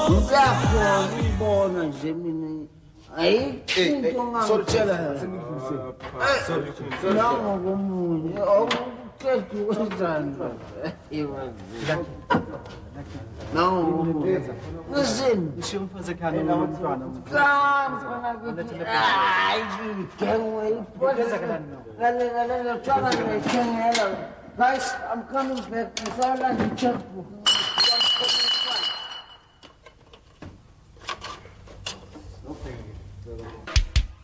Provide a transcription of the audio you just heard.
Ngiyakhona ukubona nje mina. Ayikho into ngangitshela nangokomunye awuqeda ukwenzani nangokomunye listen ngisho umfazi ekhaya nomntwana hayi ngengwe ipholisa ngale ngale ngitshwana ngithengela guys I'm coming back ngisala ngicheckbook